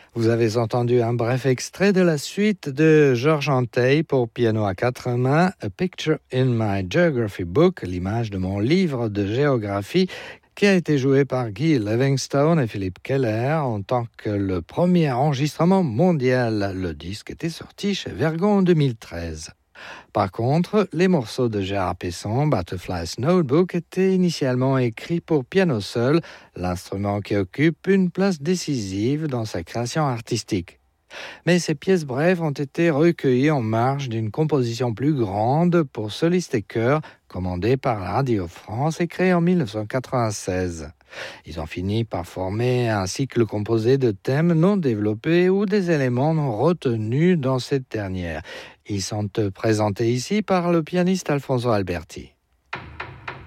Vous avez entendu un bref extrait de la suite de Georges Antheil pour piano à quatre mains, A Picture in My Geography Book, l'image de mon livre de géographie, qui a été joué par Guy Livingstone et Philippe Keller en tant que le premier enregistrement mondial. Le disque était sorti chez Vergon en 2013. Par contre, les morceaux de Gérard Pesson, Butterfly's Notebook, étaient initialement écrits pour piano seul, l'instrument qui occupe une place décisive dans sa création artistique. Mais ces pièces brèves ont été recueillies en marge d'une composition plus grande pour soliste et chœur, commandée par la Radio France et créée en 1996. Ils ont fini par former un cycle composé de thèmes non développés ou des éléments non retenus dans cette dernière. Ils sont présentés ici par le pianiste Alfonso Alberti.